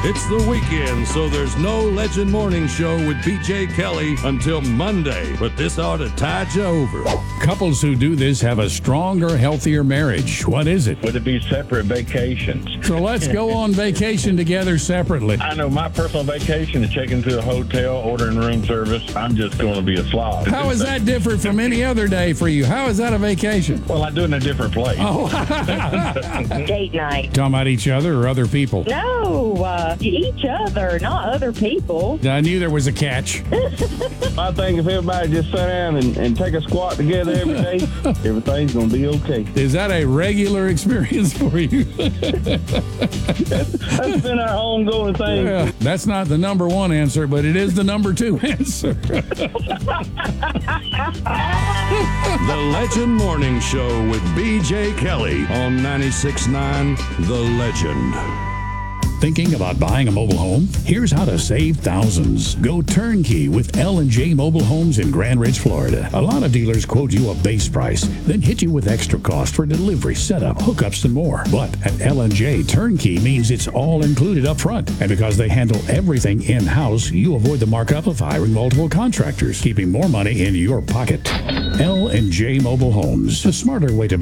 It's the weekend, so there's no Legend Morning Show with BJ Kelly until Monday, but this ought to tide you over. Couples who do this have a stronger, healthier marriage. What is it? Would it be separate vacations? So let's go on vacation together separately. I know my personal vacation is checking into a hotel, ordering room service. I'm just going to be a slob. How is that different from any other day for you? How is that a vacation? Well, I do it in a different place. Oh, Date night. talking about each other or other people? No, each other, not other people. I knew there was a catch. I think if everybody just sat down and take a squat together every day, everything's going to be okay. Is that a regular experience for you? That's been our ongoing thing. Yeah, that's not the number one answer, but it is the number two answer. The Legend Morning Show with BJ Kelly on 96.9 The Legend. Thinking about buying a mobile home? Here's how to save thousands. Go turnkey with L&J Mobile Homes in Grand Ridge, Florida. A lot of dealers quote you a base price, then hit you with extra cost for delivery, setup, hookups, and more. But at L&J, turnkey means it's all included up front. And because they handle everything in-house, you avoid the markup of hiring multiple contractors, keeping more money in your pocket. L&J Mobile Homes, a smarter way to